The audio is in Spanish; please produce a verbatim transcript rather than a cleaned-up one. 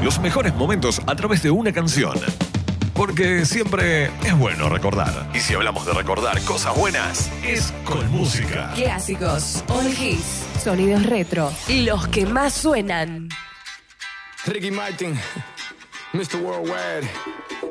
los mejores momentos a través de una canción. Porque siempre es bueno recordar. Y si hablamos de recordar cosas buenas, es con música. Clásicos, all hits, sonidos retro, los que más suenan. Ricky Martin, mister Worldwide,